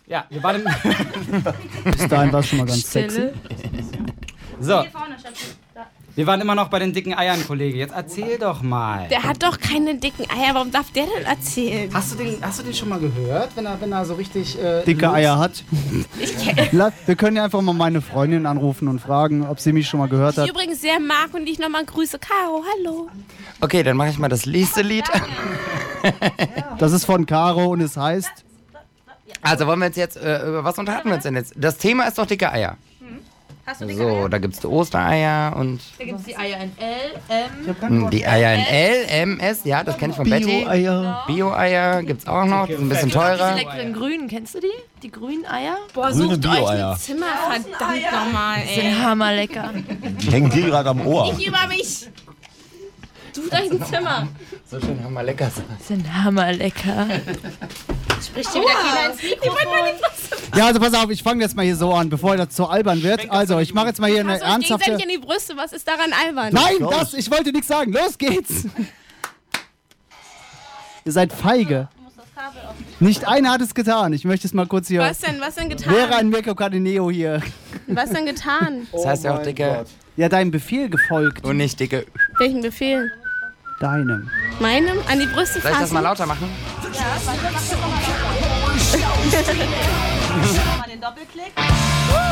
Ja, wir waren Bis dahin war es schon mal ganz Stille. sexy. So. Wir waren immer noch bei den dicken Eiern, Kollege. Jetzt erzähl doch mal. Der hat doch keine dicken Eier. Warum darf der denn erzählen? Hast du den schon mal gehört, wenn er so richtig Dicke Eier hat. Ich kenne Wir können ja einfach mal meine Freundin anrufen und fragen, ob sie mich schon mal gehört die hat. übrigens sehr mag und ich nochmal grüße. Caro, hallo. Okay, dann mache ich mal das nächste Lied. Das ist von Caro und es heißt... Also wollen wir jetzt über was unterhalten wir uns denn jetzt? Das Thema ist doch dicke Eier. Hast du So, da gibt's die Ostereier und Da gibt es die Eier in L, M. die Eier in L, M, S, ja, das kenne ich von Betty. Bio-Eier. Bio-Eier gibt's auch noch, die sind ein bisschen teurer. Diese leckeren grünen, kennst du die? Die grünen Eier? Boah, Grüne sucht euch Bio-Eier. ein Zimmer, verdammt nochmal, Die sind ey. hammerlecker. Die hängen dir gerade am Ohr. Nicht über mich. Sucht euch ein Zimmer. So schön haben wir lecker sein. Die sind hammerlecker. Spricht hier wieder keiner ins Mikrofon. Ja, also pass auf, ich fange jetzt mal hier so an, bevor das zu albern wird. Also, ich mache jetzt mal hier eine Hast du euch ernsthafte... gegenseitig in die Brüste? Was ist daran albern? Nein, ich wollte nichts sagen. Los geht's. Ihr seid feige. Nicht einer hat es getan. Ich möchte es mal kurz hier... Was denn getan? Wäre ein Mirko Cardineo hier. Was denn getan? Das heißt ja auch dicke Ja, deinem Befehl gefolgt. und nicht dicke. Welchen Befehl? Deinem. Meinem? An die Brüste Soll ich das fassen? mal lauter machen? Mal den Doppelklick.